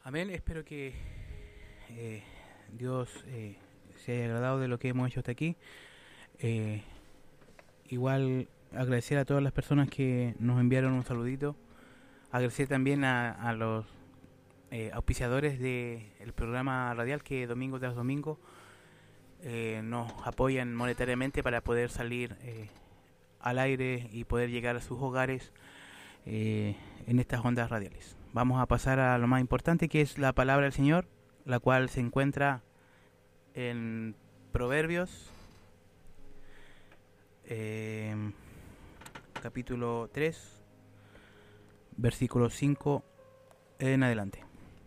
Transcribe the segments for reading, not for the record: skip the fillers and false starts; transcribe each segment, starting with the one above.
Amén. Espero que Dios se haya agradado de lo que hemos hecho hasta aquí. Eh, Igual agradecer a todas las personas que nos enviaron un saludito. Agradecer también a los auspiciadores del programa radial que domingo tras domingo nos apoyan monetariamente para poder salir al aire y poder llegar a sus hogares en estas ondas radiales. Vamos a pasar a lo más importante, que es la palabra del Señor, la cual se encuentra en Proverbios capítulo 3, versículo 5 en adelante.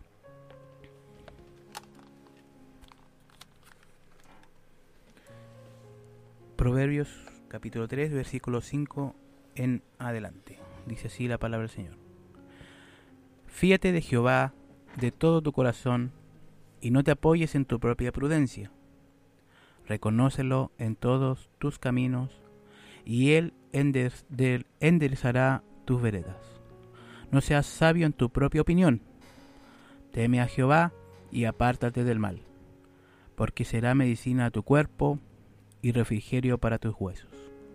Proverbios capítulo 3, versículo 5 en adelante. Dice así la palabra del Señor. Fíate de Jehová de todo tu corazón y no te apoyes en tu propia prudencia. Reconócelo en todos tus caminos y Él enderezará tus veredas. No seas sabio en tu propia opinión. Teme a Jehová y apártate del mal, porque será medicina a tu cuerpo y refrigerio para tus huesos.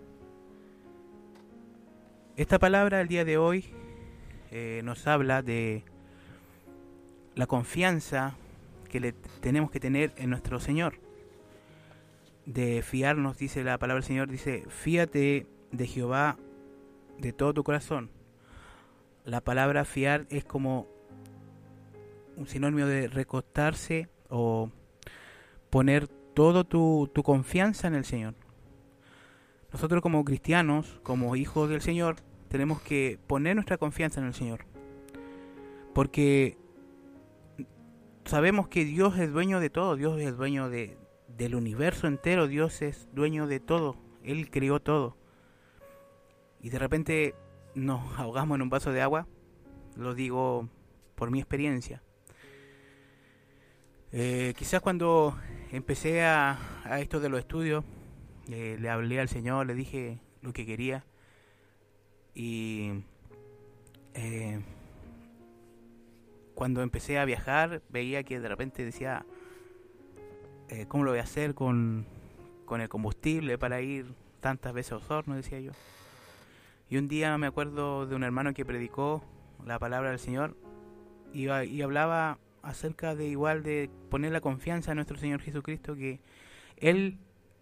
Esta palabra el día de hoy nos habla de la confianza que tenemos que tener en nuestro Señor. De fiarnos, dice la palabra del Señor, dice, fíate de Jehová de todo tu corazón. La palabra fiar es como un sinónimo de recostarse o poner toda tu confianza en el Señor. Nosotros como cristianos, como hijos del Señor, tenemos que poner nuestra confianza en el Señor. Porque sabemos que Dios es dueño de todo, Dios es dueño del universo entero, Dios es dueño de todo, Él creó todo. Y de repente nos ahogamos en un vaso de agua, lo digo por mi experiencia. Quizás cuando empecé a esto de los estudios, le hablé al Señor, le dije lo que quería y cuando empecé a viajar veía que de repente decía, ¿cómo lo voy a hacer con el combustible para ir tantas veces a Osorno? Decía yo. Y un día me acuerdo de un hermano que predicó la palabra del Señor y hablaba acerca de igual de poner la confianza en nuestro Señor Jesucristo, que Él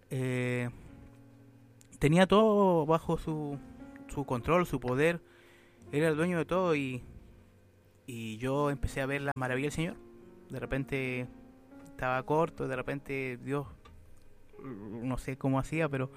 tenía todo bajo su control, su poder. Él era el dueño de todo y yo empecé a ver la maravilla del Señor. De repente estaba corto, de repente Dios, no sé cómo hacía, pero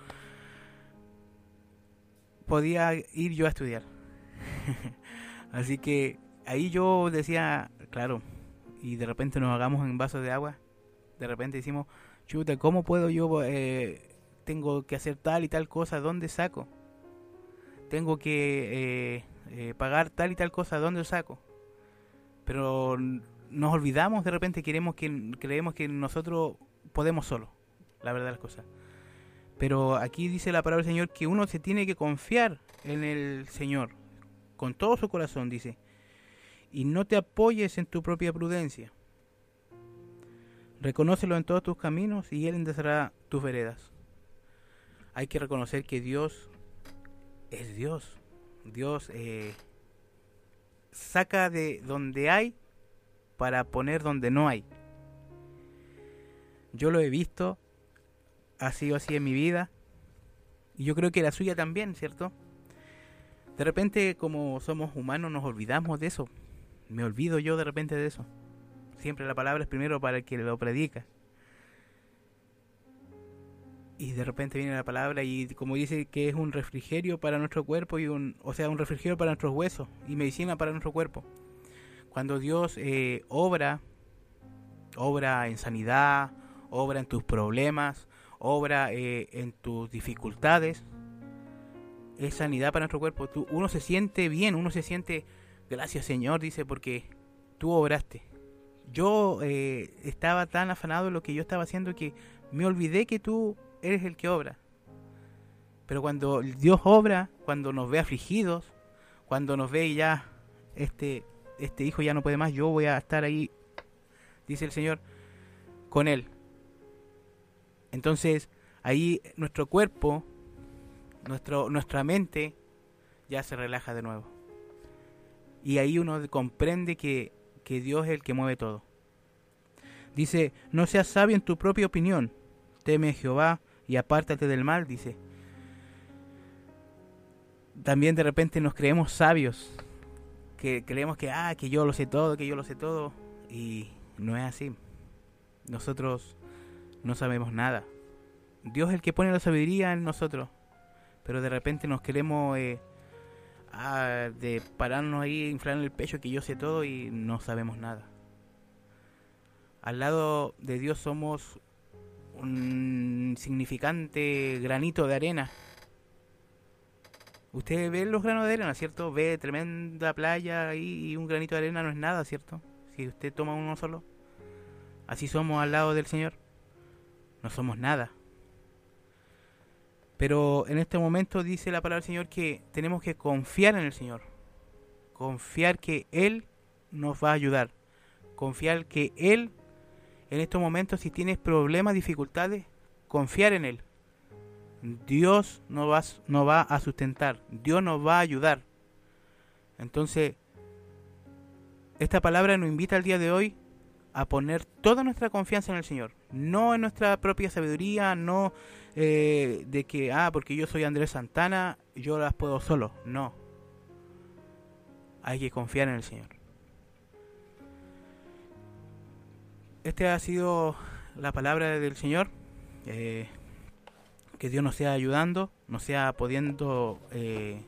podía ir yo a estudiar. Así que ahí yo decía, claro, y de repente nos hagamos en vasos de agua, de repente decimos, chuta, ¿cómo puedo yo, tengo que hacer tal y tal cosa, ¿dónde saco? Tengo que pagar tal y tal cosa, ¿dónde lo saco? Pero nos olvidamos, de repente creemos que nosotros podemos solo, la verdad de las cosas. Pero aquí dice la palabra del Señor que uno se tiene que confiar en el Señor con todo su corazón, dice, y no te apoyes en tu propia prudencia. Reconócelo en todos tus caminos y Él enderezará tus veredas. Hay que reconocer que Dios es Dios. Dios saca de donde hay para poner donde no hay. Yo lo he visto, ha sido así en mi vida y yo creo que la suya también, ¿cierto? De repente, como somos humanos, nos olvidamos de eso. Me olvido yo de repente de eso. Siempre la palabra es primero para el que lo predica. Y de repente viene la palabra y como dice que es un refrigerio para nuestro cuerpo y un refrigerio para nuestros huesos y medicina para nuestro cuerpo. Cuando Dios obra en sanidad, obra en tus problemas, obra en tus dificultades, es sanidad para nuestro cuerpo. Uno se siente bien, uno se siente, gracias Señor, dice, porque tú obraste. Yo estaba tan afanado en lo que yo estaba haciendo que me olvidé que tú eres el que obra. Pero cuando Dios obra, cuando nos ve afligidos, cuando nos ve ya este hijo ya no puede más, yo voy a estar ahí, dice el Señor, con él. Entonces, ahí nuestro cuerpo, nuestra mente ya se relaja de nuevo. Y ahí uno comprende que Dios es el que mueve todo. Dice, no seas sabio en tu propia opinión, teme a Jehová y apártate del mal, dice. También de repente nos creemos sabios, que creemos que yo lo sé todo, y no es así. Nosotros no sabemos nada. Dios es el que pone la sabiduría en nosotros, pero de repente nos queremos de pararnos ahí, inflar en el pecho que yo sé todo y no sabemos nada. Al lado de Dios somos un significante granito de arena. Usted ve los granos de arena, ¿cierto? Ve tremenda playa ahí y un granito de arena no es nada, ¿cierto? Si usted toma uno solo. Así somos al lado del Señor. No somos nada. Pero en este momento dice la palabra del Señor que tenemos que confiar en el Señor. Confiar que Él nos va a ayudar. Confiar que Él, en estos momentos, si tienes problemas, dificultades, confiar en Él. Dios nos va a sustentar. Dios nos va a ayudar. Entonces, esta palabra nos invita al día de hoy a poner toda nuestra confianza en el Señor. No en nuestra propia sabiduría, no de que, porque yo soy Andrés Santana, yo las puedo solo. No. Hay que confiar en el Señor. Esta ha sido la palabra del Señor. Que Dios nos sea ayudando, nos sea pudiendo, que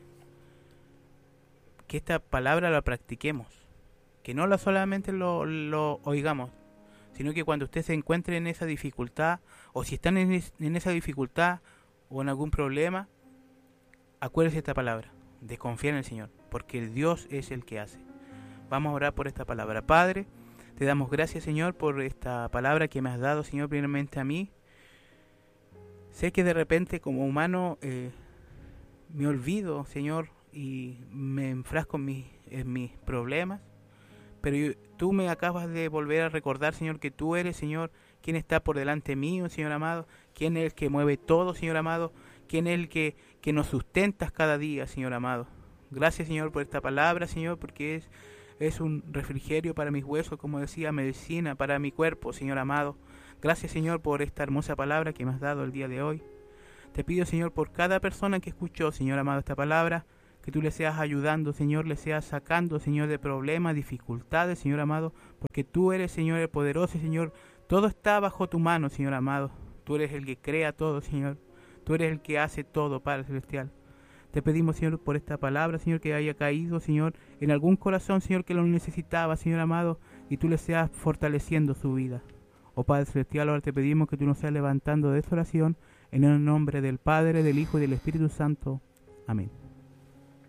esta palabra la practiquemos. Que no solamente lo oigamos, sino que cuando usted se encuentre en esa dificultad, o si están en esa dificultad o en algún problema, acuérdese de esta palabra, de confiar en el Señor, porque Dios es el que hace. Vamos a orar por esta palabra. Padre, te damos gracias, Señor, por esta palabra que me has dado, Señor, primeramente a mí. Sé que de repente como humano me olvido, Señor, y me enfrasco en mis problemas. Pero tú me acabas de volver a recordar, Señor, que tú eres, Señor, quien está por delante mío, Señor amado. Quien es el que mueve todo, Señor amado. Quien es el que nos sustentas cada día, Señor amado. Gracias, Señor, por esta palabra, Señor, porque es un refrigerio para mis huesos, como decía, medicina para mi cuerpo, Señor amado. Gracias, Señor, por esta hermosa palabra que me has dado el día de hoy. Te pido, Señor, por cada persona que escuchó, Señor amado, esta palabra, que tú le seas ayudando, Señor, le seas sacando, Señor, de problemas, dificultades, Señor amado, porque tú eres, Señor, el poderoso, Señor. Todo está bajo tu mano, Señor amado. Tú eres el que crea todo, Señor. Tú eres el que hace todo, Padre Celestial. Te pedimos, Señor, por esta palabra, Señor, que haya caído, Señor, en algún corazón, Señor, que lo necesitaba, Señor amado, y tú le seas fortaleciendo su vida. Oh Padre Celestial, ahora te pedimos que tú nos seas levantando de esta oración, en el nombre del Padre, del Hijo y del Espíritu Santo. Amén.